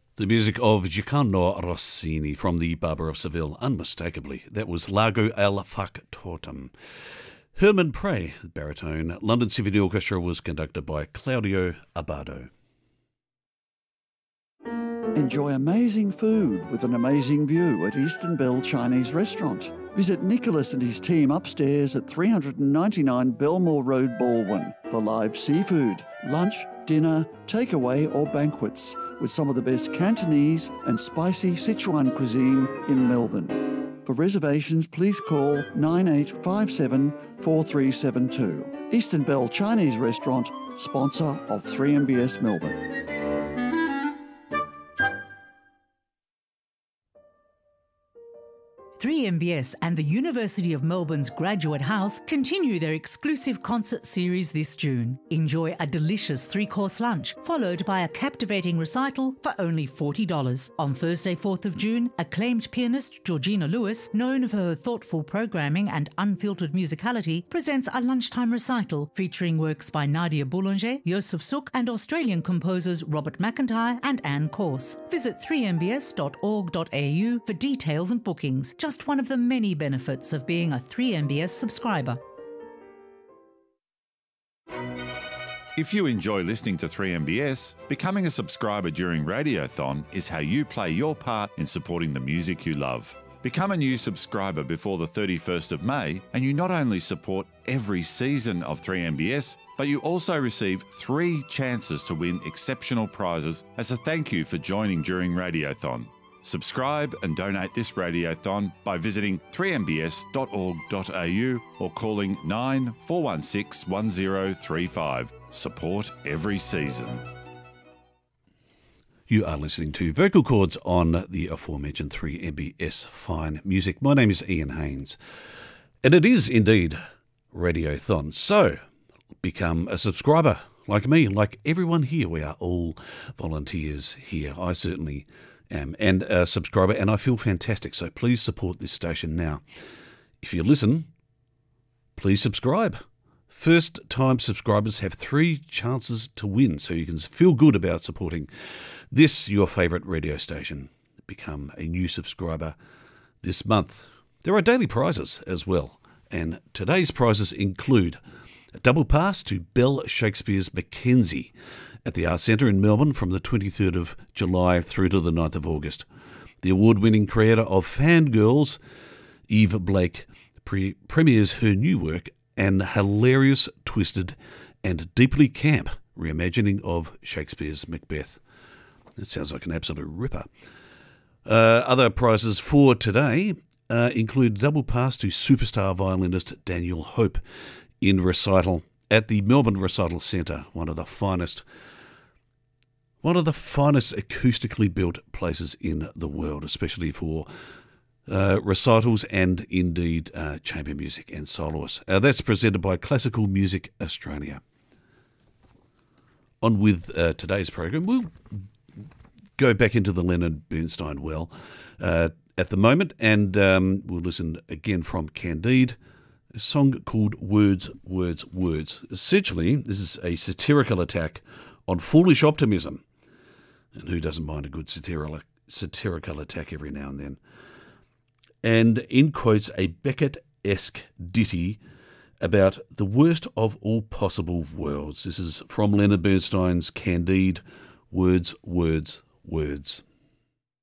The music of Gioacchino Rossini from The Barber of Seville, unmistakably. That was Largo al Factotum. Herman Prey, baritone. London Symphony Orchestra was conducted by Claudio Abbado. Enjoy amazing food with an amazing view at Eastern Bell Chinese Restaurant. Visit Nicholas and his team upstairs at 399 Belmore Road, Baldwin for live seafood, lunch, dinner, takeaway or banquets with some of the best Cantonese and spicy Sichuan cuisine in Melbourne. For reservations, please call 9857 4372. Eastern Bell Chinese Restaurant, sponsor of 3MBS Melbourne. 3MBS and the University of Melbourne's Graduate House continue their exclusive concert series this June. Enjoy a delicious 3-course lunch, followed by a captivating recital for only $40. On Thursday, 4th of June, acclaimed pianist Georgina Lewis, known for her thoughtful programming and unfiltered musicality, presents a lunchtime recital featuring works by Nadia Boulanger, Joseph Suk, and Australian composers Robert McIntyre and Anne Corse. Visit 3mbs.org.au for details and bookings. Just one of the many benefits of being a 3MBS subscriber. If you enjoy listening to 3MBS, becoming a subscriber during Radiothon is how you play your part in supporting the music you love. Become a new subscriber before the 31st of May, and you not only support every season of 3MBS, but you also receive 3 chances to win exceptional prizes as a thank you for joining during Radiothon. Subscribe and donate this Radiothon by visiting 3mbs.org.au or calling 9416 1035. Support every season. You are listening to Vocal Chords on the aforementioned 3MBS Fine Music. My name is Ian Haynes, and it is indeed Radiothon. So, become a subscriber like me, like everyone here. We are all volunteers here. I certainly am, and a subscriber, and I feel fantastic. So please support this station now. If you listen, please subscribe. First-time subscribers have 3 chances to win, so you can feel good about supporting this, your favourite radio station. Become a new subscriber this month. There are daily prizes as well, and today's prizes include a double pass to Bell Shakespeare's Mackenzie at the Arts Centre in Melbourne from the 23rd of July through to the 9th of August. The award-winning creator of Fangirls, Eve Blake, premieres her new work, an hilarious, twisted and deeply camp reimagining of Shakespeare's Macbeth. That sounds like an absolute ripper. Other prizes for today include a double pass to superstar violinist Daniel Hope in recital at the Melbourne Recital Centre, one of the finest acoustically built places in the world, especially for recitals and indeed chamber music and soloists. That's presented by Classical Music Australia. On with today's program, we'll go back into the Leonard Bernstein well at the moment, and we'll listen again from Candide, a song called Words, Words, Words. Essentially, this is a satirical attack on foolish optimism. And who doesn't mind a good satirical attack every now and then? And in quotes, a Beckett-esque ditty about the worst of all possible worlds. This is from Leonard Bernstein's Candide, Words, Words, Words.